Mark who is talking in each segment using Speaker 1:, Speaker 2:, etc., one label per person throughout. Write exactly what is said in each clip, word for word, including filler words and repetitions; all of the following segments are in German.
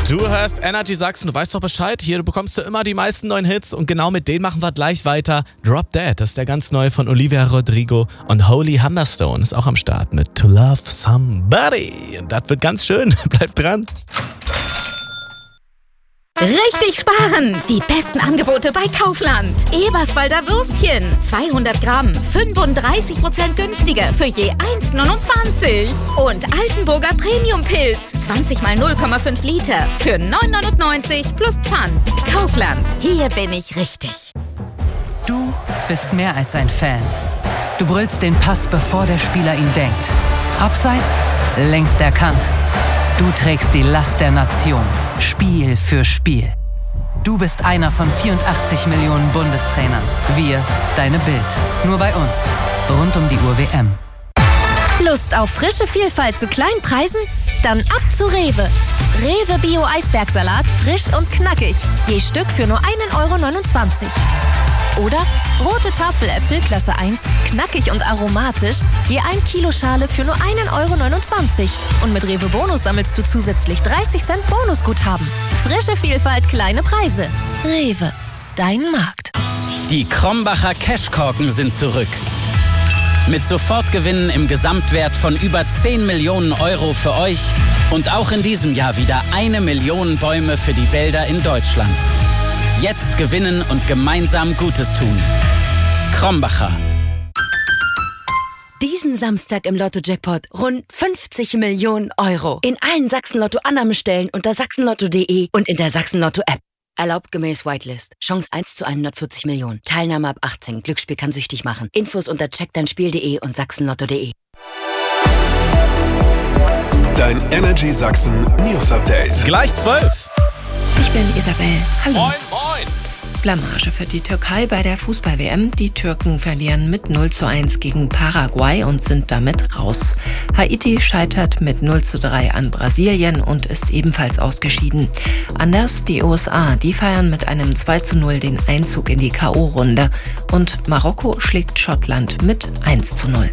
Speaker 1: Du hörst Energy Sachsen, du weißt doch Bescheid. Hier bekommst du immer die meisten neuen Hits und genau mit denen machen wir gleich weiter. Drop Dead, das ist der ganz neue von Olivia Rodrigo und Holy Hammerstone ist auch am Start mit To Love Somebody. Und das wird ganz schön, bleibt dran.
Speaker 2: Richtig sparen! Die besten Angebote bei Kaufland. Eberswalder Würstchen, zweihundert Gramm, fünfunddreißig Prozent günstiger für je eins neunundzwanzig. Und Altenburger Premium Pilz, zwanzig mal null Komma fünf Liter für neun neunundneunzig plus Pfand. Kaufland, hier bin ich richtig.
Speaker 3: Du bist mehr als ein Fan. Du brüllst den Pass, bevor der Spieler ihn denkt. Abseits, längst erkannt. Du trägst die Last der Nation, Spiel für Spiel. Du bist einer von vierundachtzig Millionen Bundestrainern. Wir, deine Bild. Nur bei uns. Rund um die Uhr W M.
Speaker 4: Lust auf frische Vielfalt zu kleinen Preisen? Dann ab zu Rewe. Rewe Bio Eisbergsalat, frisch und knackig. Je Stück für nur einen Euro neunundzwanzig. Oder rote Tafeläpfel Klasse eins, knackig und aromatisch, je ein Kilo Schale für nur einen Euro neunundzwanzig. Und mit Rewe Bonus sammelst du zusätzlich dreißig Cent Bonusguthaben. Frische Vielfalt, kleine Preise. Rewe, dein Markt.
Speaker 5: Die Krombacher Cashkorken sind zurück. Mit Sofortgewinnen im Gesamtwert von über zehn Millionen Euro für euch und auch in diesem Jahr wieder eine Million Bäume für die Wälder in Deutschland. Jetzt gewinnen und gemeinsam Gutes tun. Krombacher.
Speaker 6: Diesen Samstag im Lotto-Jackpot rund fünfzig Millionen Euro. In allen Sachsen-Lotto-Annahmestellen unter sachsenlotto punkt de und in der Sachsen-Lotto-App. Erlaubt gemäß Whitelist. Chance eins zu hundertvierzig Millionen. Teilnahme ab achtzehn. Glücksspiel kann süchtig machen. Infos unter check dein spiel punkt de und sachsenlotto punkt de.
Speaker 7: Dein Energy Sachsen News Update.
Speaker 1: Gleich zwölf.
Speaker 8: Ich bin Isabel. Hallo.
Speaker 1: Moin, moin.
Speaker 8: Blamage für die Türkei bei der Fußball-W M. Die Türken verlieren mit null zu eins gegen Paraguay und sind damit raus. Haiti scheitert mit null zu drei an Brasilien und ist ebenfalls ausgeschieden. Anders die U S A, die feiern mit einem zwei zu null den Einzug in die K O-Runde. Und Marokko schlägt Schottland mit eins zu null.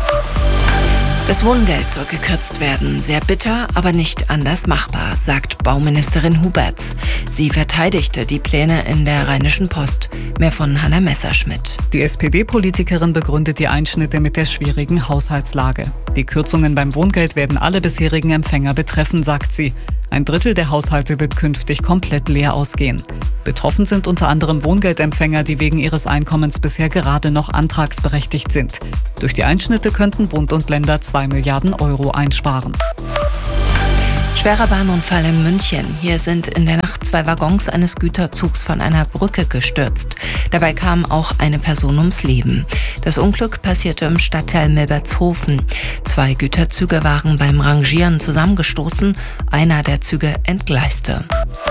Speaker 8: Das Wohngeld soll gekürzt werden. Sehr bitter, aber nicht anders machbar, sagt Bauministerin Huberts. Sie verteidigte die Pläne in der Rheinischen Post. Mehr von Hanna Messerschmidt.
Speaker 9: Die S P D-Politikerin begründet die Einschnitte mit der schwierigen Haushaltslage. Die Kürzungen beim Wohngeld werden alle bisherigen Empfänger betreffen, sagt sie. Ein Drittel der Haushalte wird künftig komplett leer ausgehen. Betroffen sind unter anderem Wohngeldempfänger, die wegen ihres Einkommens bisher gerade noch antragsberechtigt sind. Durch die Einschnitte könnten Bund und Länder zwei Milliarden Euro einsparen.
Speaker 8: Schwerer Bahnunfall in München. Hier sind in der Nacht zwei Waggons eines Güterzugs von einer Brücke gestürzt. Dabei kam auch eine Person ums Leben. Das Unglück passierte im Stadtteil Milbertshofen. Zwei Güterzüge waren beim Rangieren zusammengestoßen. Einer der Züge entgleiste.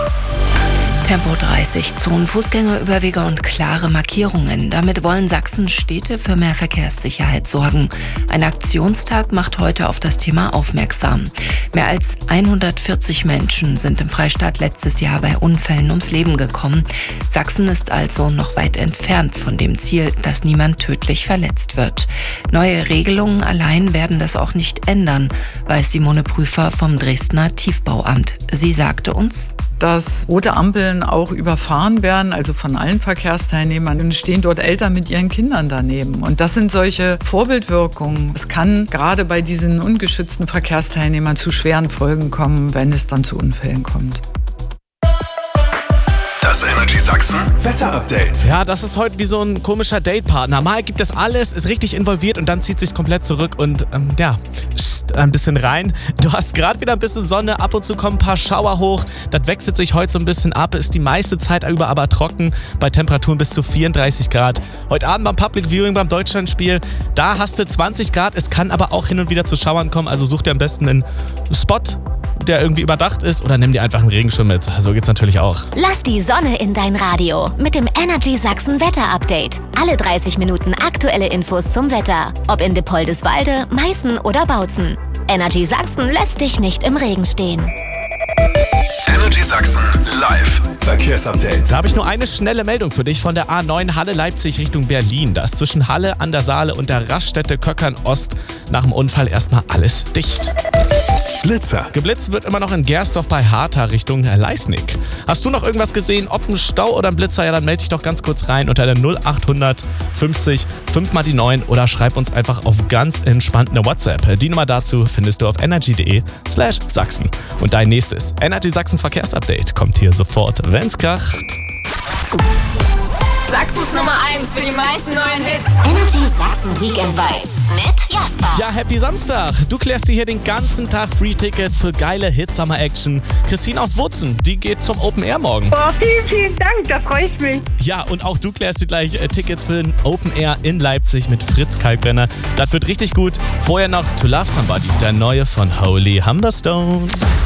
Speaker 8: Tempo dreißig, Zonen, Fußgängerüberwege und klare Markierungen. Damit wollen Sachsens Städte für mehr Verkehrssicherheit sorgen. Ein Aktionstag macht heute auf das Thema aufmerksam. Mehr als hundertvierzig Menschen sind im Freistaat letztes Jahr bei Unfällen ums Leben gekommen. Sachsen ist also noch weit entfernt von dem Ziel, dass niemand tödlich verletzt wird. Neue Regelungen allein werden das auch nicht ändern, weiß Simone Prüfer vom Dresdner Tiefbauamt. Sie sagte uns,
Speaker 10: dass rote Ampeln auch überfahren werden, also von allen Verkehrsteilnehmern. Und stehen dort Eltern mit ihren Kindern daneben. Und das sind solche Vorbildwirkungen. Es kann gerade bei diesen ungeschützten Verkehrsteilnehmern zu schweren Folgen kommen, wenn es dann zu Unfällen kommt.
Speaker 7: Das Energy Sachsen Wetter-Update.
Speaker 1: Ja, das ist heute wie so ein komischer Datepartner. Mal gibt das alles, ist richtig involviert und dann zieht sich komplett zurück und ähm, ja, ein bisschen rein. Du hast gerade wieder ein bisschen Sonne, ab und zu kommen ein paar Schauer hoch. Das wechselt sich heute so ein bisschen ab, ist die meiste Zeit über aber trocken, bei Temperaturen bis zu vierunddreißig Grad. Heute Abend beim Public Viewing beim Deutschlandspiel, da hast du zwanzig Grad, es kann aber auch hin und wieder zu Schauern kommen, also such dir am besten einen Spot, der irgendwie überdacht ist, oder nimm dir einfach einen Regenschirm mit. So geht's natürlich auch.
Speaker 2: Lass die Sonne in dein Radio mit dem Energy Sachsen Wetter-Update. Alle dreißig Minuten aktuelle Infos zum Wetter. Ob in Dippoldiswalde, Meißen oder Bautzen. Energy Sachsen lässt dich nicht im Regen stehen.
Speaker 7: Energy Sachsen live Verkehrsupdate.
Speaker 1: Da habe ich nur eine schnelle Meldung für dich von der A neun Halle-Leipzig Richtung Berlin. Da ist zwischen Halle an der Saale und der Raststätte Köckern Ost nach dem Unfall erstmal alles dicht.
Speaker 7: Blitzer.
Speaker 1: Geblitzt wird immer noch in Gersdorf bei Hartha Richtung Leisnig. Hast du noch irgendwas gesehen, ob ein Stau oder ein Blitzer? Ja, dann melde dich doch ganz kurz rein unter der null acht fünfzig fünf mal die neun oder schreib uns einfach auf ganz entspannt eine WhatsApp. Die Nummer dazu findest du auf energy.de slash Sachsen. Und dein nächstes Energy Sachsen Verkehrsupdate kommt hier sofort, wenn's kracht.
Speaker 11: Sachsens Nummer eins für die meisten neuen Hits.
Speaker 12: Energy Sachsen Weekend Vibes mit Jasper.
Speaker 1: Ja, happy Samstag. Du klärst dir hier den ganzen Tag Free-Tickets für geile Hit-Summer-Action. Christine aus Wurzen, die geht zum Open Air morgen.
Speaker 13: Oh, vielen, vielen Dank, da freue ich mich.
Speaker 1: Ja, und auch du klärst dir gleich äh, Tickets für den Open Air in Leipzig mit Fritz Kalkbrenner. Das wird richtig gut. Vorher noch To Love Somebody, der neue von Holy Humberstone.